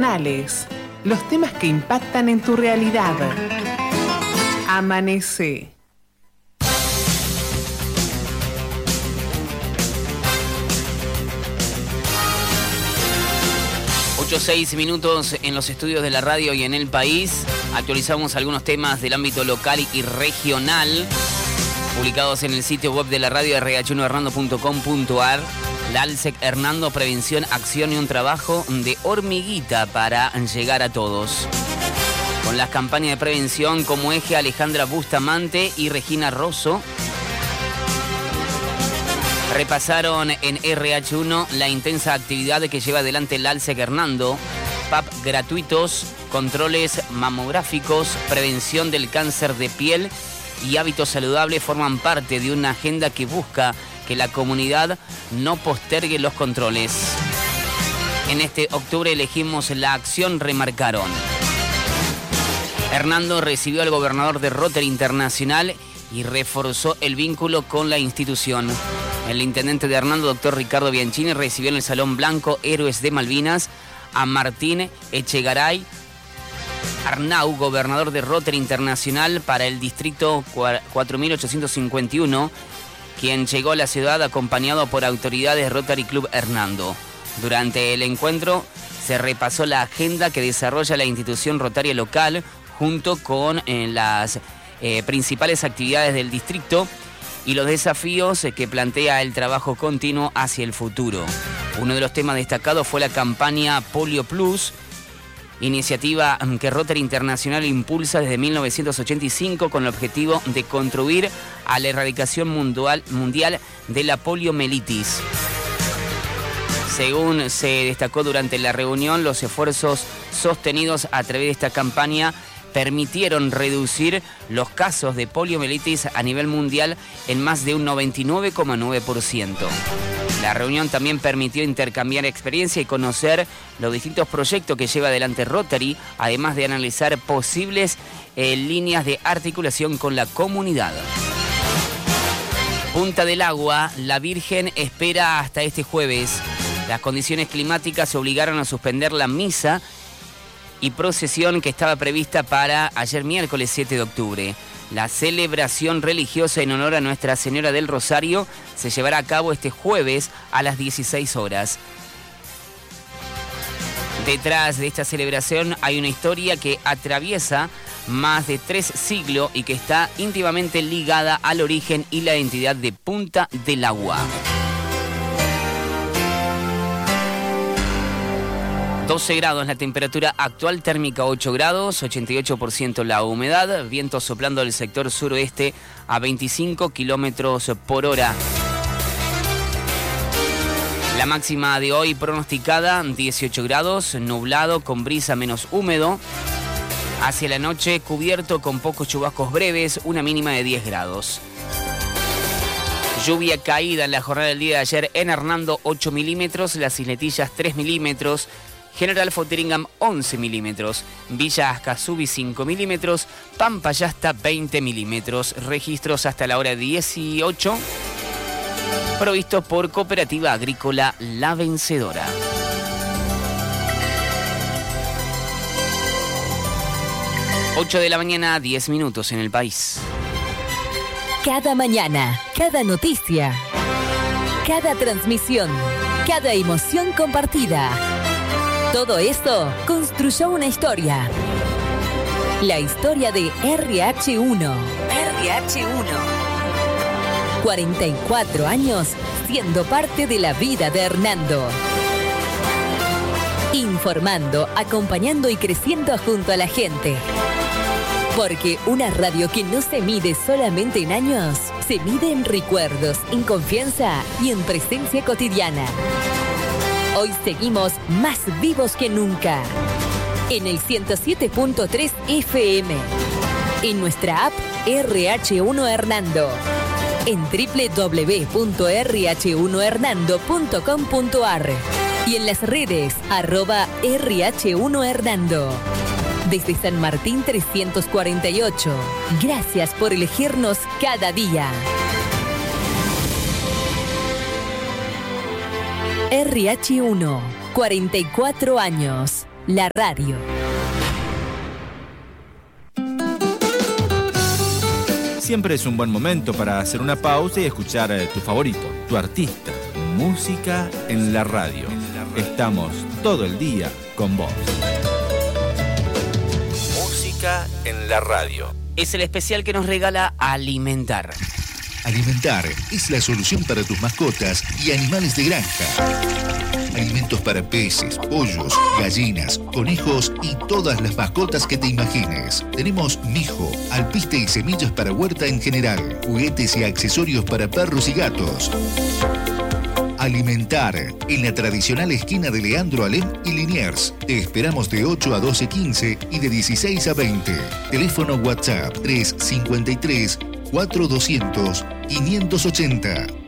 Radionales, los temas que impactan en tu realidad. Amanece. 6 minutos en los estudios de la radio y en el país. Actualizamos algunos temas del ámbito local y regional publicados en el sitio web de la radio rh1hernando.com.ar. La ALSEC Hernando, prevención, acción y un trabajo de hormiguita para llegar a todos. Con las campañas de prevención como eje, Alejandra Bustamante y Regina Rosso repasaron en RH1 la intensa actividad que lleva adelante el ALSEC Hernando, PAP gratuitos, controles mamográficos, prevención del cáncer de piel y hábitos saludables forman parte de una agenda que busca que la comunidad no postergue los controles. En este octubre elegimos la acción, remarcaron. Hernando recibió al gobernador de Rotary Internacional y reforzó el vínculo con la institución. El intendente de Hernando, doctor Ricardo Bianchini, recibió en el Salón Blanco Héroes de Malvinas a Martín Echegaray Arnau, gobernador de Rotary Internacional para el distrito 4851, quien llegó a la ciudad acompañado por autoridades Rotary Club Hernando. Durante el encuentro se repasó la agenda que desarrolla la institución rotaria local junto con las principales actividades del distrito y los desafíos que plantea el trabajo continuo hacia el futuro. Uno de los temas destacados fue la campaña Polio Plus, iniciativa que Rotary Internacional impulsa desde 1985 con el objetivo de contribuir a la erradicación mundial de la poliomielitis. Según se destacó durante la reunión, los esfuerzos sostenidos a través de esta campaña permitieron reducir los casos de poliomielitis a nivel mundial en más de un 99,9%. La reunión también permitió intercambiar experiencia y conocer los distintos proyectos que lleva adelante Rotary, además de analizar posibles líneas de articulación con la comunidad. Punta del Agua, la Virgen espera hasta este jueves. Las condiciones climáticas obligaron a suspender la misa y procesión que estaba prevista para ayer miércoles 7 de octubre. La celebración religiosa en honor a Nuestra Señora del Rosario se llevará a cabo este jueves a las 16 horas. Detrás de esta celebración hay una historia que atraviesa más de 3 siglos y que está íntimamente ligada al origen y la identidad de Punta del Agua. 12 grados la temperatura actual, térmica 8 grados, 88% la humedad, viento soplando del sector suroeste a 25 kilómetros por hora. La máxima de hoy pronosticada 18 grados, nublado con brisa menos húmedo. Hacia la noche cubierto con pocos chubascos breves, una mínima de 10 grados. Lluvia caída en la jornada del día de ayer en Hernando 8 milímetros, Las Isletillas 3 milímetros. General Foteringam 11 milímetros, Villa Ascasubi 5 milímetros, Pampayasta 20 milímetros, registros hasta la hora 18, provistos por Cooperativa Agrícola La Vencedora. Ocho de la mañana, 10 minutos en el país. Cada mañana, cada noticia, cada transmisión, cada emoción compartida. Todo esto construyó una historia. La historia de RH1. RH1. 44 años siendo parte de la vida de Hernando. Informando, acompañando y creciendo junto a la gente. Porque una radio que no se mide solamente en años, se mide en recuerdos, en confianza y en presencia cotidiana. Hoy seguimos más vivos que nunca. En el 107.3 FM. En nuestra app RH1 Hernando. En www.rh1hernando.com.ar. Y en las redes @RH1 Hernando. Desde San Martín 348. Gracias por elegirnos cada día. RH1, 44 años. la radio. Siempre es un buen momento para hacer una pausa y escuchar tu favorito, tu artista. Música en la radio. Estamos todo el día con vos. Música en la radio. Es el especial que nos regala Alimentar. Alimentar es la solución para tus mascotas y animales de granja. Alimentos para peces, pollos, gallinas, conejos y todas las mascotas que te imagines. Tenemos mijo, alpiste y semillas para huerta en general, juguetes y accesorios para perros y gatos. Alimentar, en la tradicional esquina de Leandro Alem y Liniers. Te esperamos de 8 a 12:15 y de 16 a 20. Teléfono WhatsApp 353 4200 580.